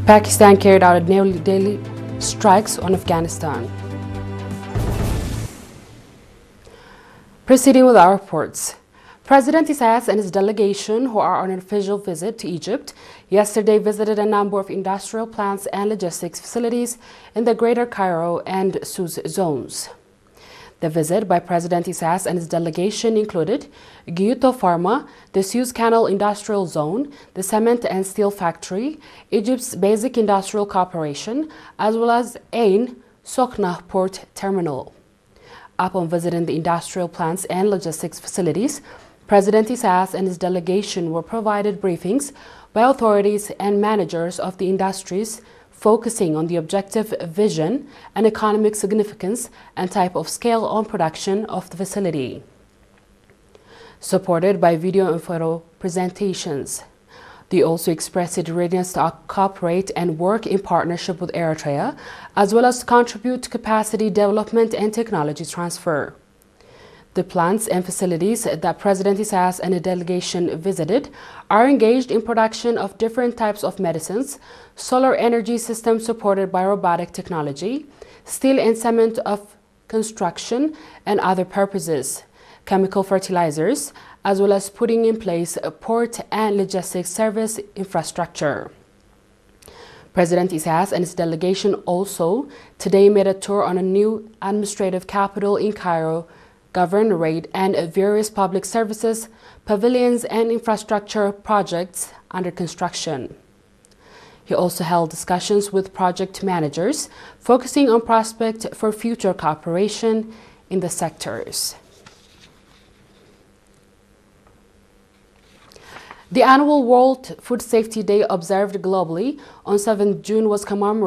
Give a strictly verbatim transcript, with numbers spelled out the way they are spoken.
Pakistan carried out nearly daily strikes on Afghanistan. Proceeding with our reports. President Isaias and his delegation, who are on an official visit to Egypt, yesterday visited a number of industrial plants and logistics facilities in the Greater Cairo and Suez zones. The visit by President Isaias and his delegation included Gyuto Pharma, the Suez Canal Industrial Zone, the Cement and Steel Factory, Egypt's Basic Industrial Corporation, as well as Ain Sokna Port Terminal. Upon visiting the industrial plants and logistics facilities, President Isaias and his delegation were provided briefings by authorities and managers of the industries, focusing on the objective vision and economic significance and type of scale on production of the facility. Supported by video and photo presentations, they also expressed their readiness to cooperate and work in partnership with Eritrea, as well as to contribute to capacity development and technology transfer. The plants and facilities that President Isaias and a delegation visited are engaged in production of different types of medicines, solar energy systems supported by robotic technology, steel and cement of construction and other purposes, chemical fertilizers, as well as putting in place a port and logistics service infrastructure. President Isaias and his delegation also today made a tour on a new administrative capital in Cairo, governorate and various public services, pavilions and infrastructure projects under construction. He also held discussions with project managers, focusing on prospects for future cooperation in the sectors. The annual World Food Safety Day observed globally on seventh of June was commemorated